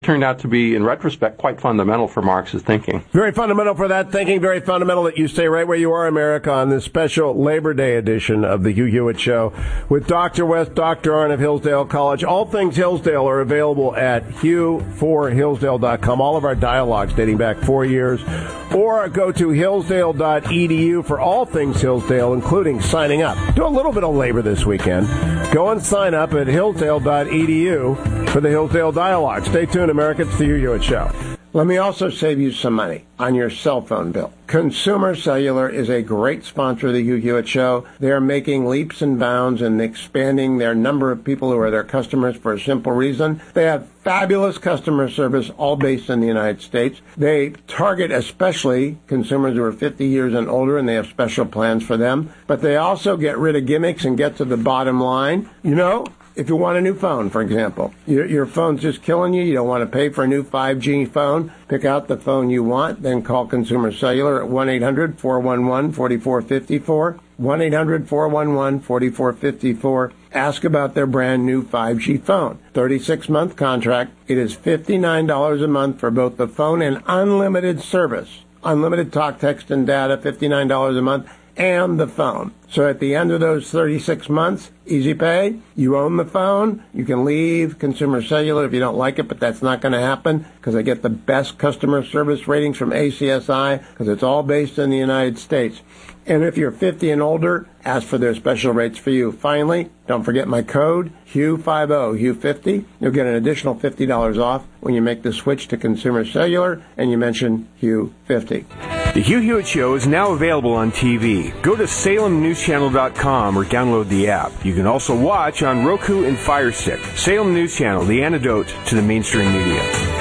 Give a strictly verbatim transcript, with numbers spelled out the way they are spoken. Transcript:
turned out to be, in retrospect, quite fundamental for Marx's thinking. Very fundamental for that thinking, very fundamental that you stay right where you are, America, on this special Labor Day edition of the Hugh Hewitt Show with Doctor West, Doctor Arnn of Hillsdale College. All things Hillsdale are available at hugh for hillsdale dot com. All of our dialogues dating back four years. Or go to hillsdale dot e d u for all things Hillsdale, including signing up. Do a little bit of labor this weekend. Go and sign up at hillsdale dot e d u for the Hillsdale Dialogue. Stay tuned, America. It's the Hugh Hewitt Show. Let me also save you some money on your cell phone bill. Consumer Cellular is a great sponsor of the Hugh Hewitt Show. They are making leaps and bounds and expanding their number of people who are their customers for a simple reason. They have fabulous customer service, all based in the United States. They target especially consumers who are fifty years and older, and they have special plans for them. But they also get rid of gimmicks and get to the bottom line. You know, if you want a new phone, for example, your, your phone's just killing you, you don't want to pay for a new five G phone, pick out the phone you want, then call Consumer Cellular at one eight hundred four one one four four five four, one eight hundred four one one four four five four. Ask about their brand new five G phone. thirty-six month contract. It is fifty-nine dollars a month for both the phone and unlimited service. Unlimited talk, text, and data, fifty-nine dollars a month, and the phone. So at the end of those thirty-six months, easy pay, you own the phone, you can leave Consumer Cellular if you don't like it, but that's not going to happen because I get the best customer service ratings from A C S I because it's all based in the United States. And if you're fifty and older, ask for their special rates for you. Finally, don't forget my code, Hugh fifty, Hugh fifty. You'll get an additional fifty dollars off when you make the switch to Consumer Cellular and you mention Hugh fifty. The Hugh Hewitt Show is now available on T V. Go to salem news channel dot com or download the app. You can also watch on Roku and Fire Stick. Salem News Channel, the antidote to the mainstream media.